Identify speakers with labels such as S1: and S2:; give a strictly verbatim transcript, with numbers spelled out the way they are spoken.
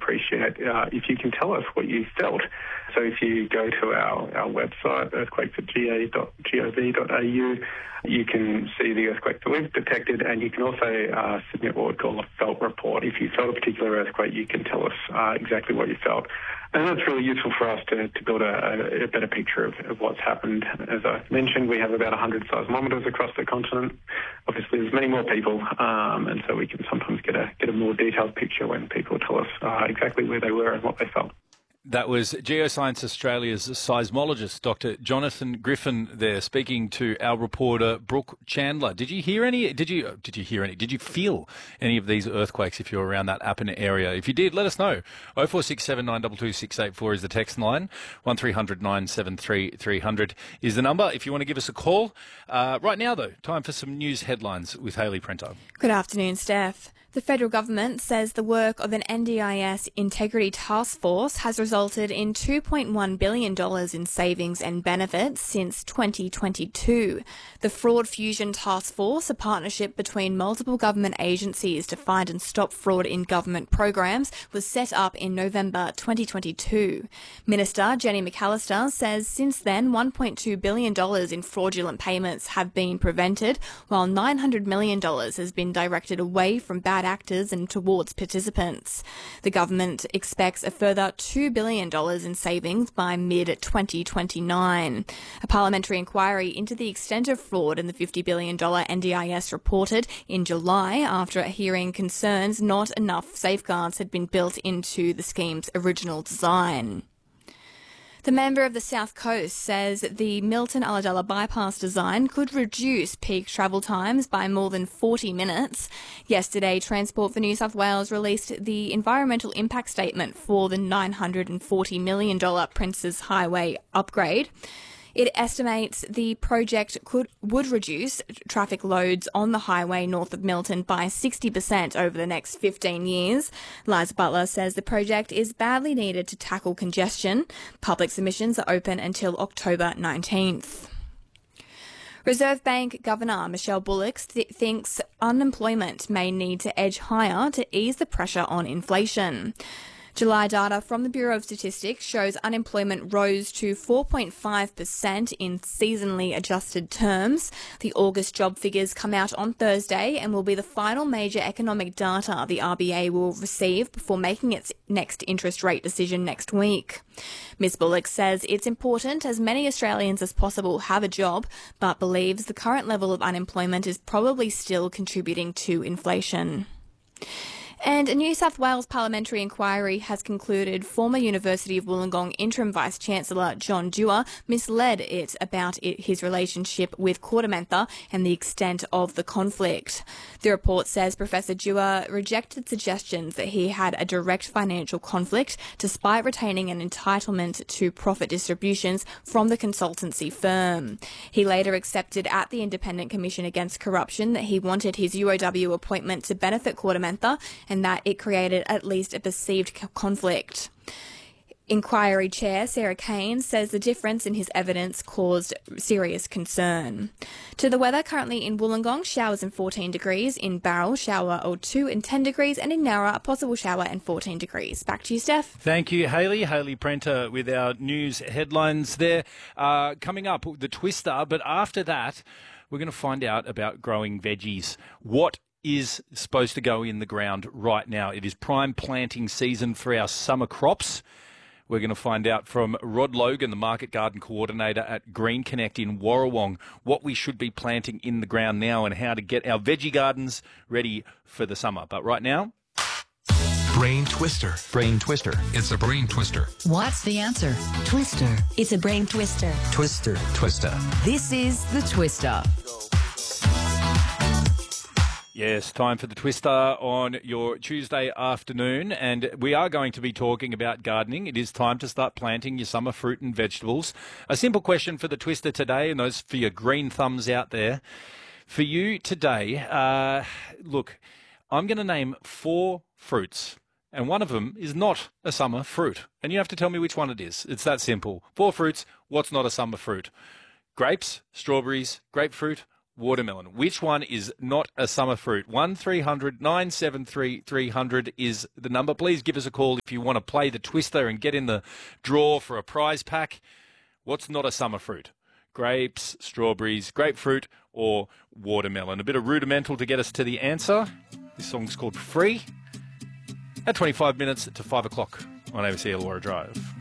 S1: appreciate uh, if you can tell us what you felt. So if you go to our, our website, earthquakes at g a dot gov dot a u, you can see the earthquake that we've detected, and you can also uh, submit what we call a felt report. If you felt a particular earthquake, you can tell us uh, exactly what you felt. And that's really useful for us to, to build a, a better picture of, of what's happened. As I mentioned, we have about one hundred seismometers across the continent. Obviously, there's many more people, um, and so we can sometimes get a get a more detailed picture when people tell us uh, exactly where they were and what they felt.
S2: That was Geoscience Australia's seismologist, Doctor Jonathan Griffin, there speaking to our reporter Brooke Chandler. Did you hear any? Did you did you hear any? Did you feel any of these earthquakes if you're around that Appin area? If you did, let us know. oh four six seven nine two two six eight four is the text line. one three hundred nine seven three three hundred is the number if you want to give us a call. Uh, right now, though, time for some news headlines with Hayley Prenter.
S3: Good afternoon, Steph. The federal government says the work of an N D I S integrity task force has resulted in two point one billion dollars in savings and benefits since twenty twenty-two. The Fraud Fusion Task Force, a partnership between multiple government agencies to find and stop fraud in government programs, was set up in November twenty twenty-two. Minister Jenny McAllister says since then one point two billion dollars in fraudulent payments have been prevented, while nine hundred million dollars has been directed away from bad actors and towards participants. The government expects a further two billion dollars in savings by mid twenty twenty-nine. A parliamentary inquiry into the extent of fraud in the fifty billion dollars N D I S reported in July after hearing concerns not enough safeguards had been built into the scheme's original design. The member of the South Coast says the Milton-Ulladulla bypass design could reduce peak travel times by more than forty minutes. Yesterday, Transport for New South Wales released the environmental impact statement for the nine hundred forty million dollars Princes Highway upgrade. It estimates the project could would reduce traffic loads on the highway north of Milton by sixty percent over the next fifteen years. Liza Butler says the project is badly needed to tackle congestion. Public submissions are open until October nineteenth. Reserve Bank Governor Michelle Bullock th- thinks unemployment may need to edge higher to ease the pressure on inflation. July data from the Bureau of Statistics shows unemployment rose to four point five percent in seasonally adjusted terms. The August job figures come out on Thursday and will be the final major economic data the R B A will receive before making its next interest rate decision next week. Miz Bullock says it's important as many Australians as possible have a job, but believes the current level of unemployment is probably still contributing to inflation. And a New South Wales parliamentary inquiry has concluded former University of Wollongong interim Vice-Chancellor John Dewar misled it about it, his relationship with KordaMentha and the extent of the conflict. The report says Professor Dewar rejected suggestions that he had a direct financial conflict despite retaining an entitlement to profit distributions from the consultancy firm. He later accepted at the Independent Commission Against Corruption that he wanted his U O W appointment to benefit KordaMentha and that it created at least a perceived conflict. Inquiry Chair Sarah Kane says the difference in his evidence caused serious concern. To the weather, currently in Wollongong, showers and fourteen degrees, in Barrel, shower or two and ten degrees, and in Nowra, a possible shower and fourteen degrees. Back to you, Steph.
S2: Thank you, Hayley. Hayley Prenter with our news headlines there. Uh, coming up, the Twister, but after that, we're going to find out about growing veggies. What is supposed to go in the ground right now? It is prime planting season for our summer crops. We're going to find out from Rod Logan, the Market Garden Coordinator at Green Connect in Warrawong, what we should be planting in the ground now and how to get our veggie gardens ready for the summer. But right now,
S4: Brain Twister.
S5: Brain Twister.
S4: It's a brain twister.
S6: What's the answer? Twister. It's a brain twister.
S5: Twister. Twister.
S6: This is the Twister.
S2: yes, time for the Twister on your Tuesday afternoon, and we are going to be talking about gardening. It is time to start planting your summer fruit and vegetables. A simple question for the Twister today, and those for your green thumbs out there. For you today, uh, look, I'm going to name four fruits, and one of them is not a summer fruit, and you have to tell me which one it is. It's that simple. Four fruits, what's not a summer fruit? Grapes, strawberries, grapefruit, watermelon. Which one is not a summer fruit? one three hundred nine seven three three hundred is the number. Please give us a call if you want to play the Twister and get in the draw for a prize pack. What's not a summer fruit? Grapes, strawberries, grapefruit, or watermelon? A bit of rudimental to get us to the answer. This song's called Free. At twenty-five minutes to five o'clock on A B C Illawarra Drive.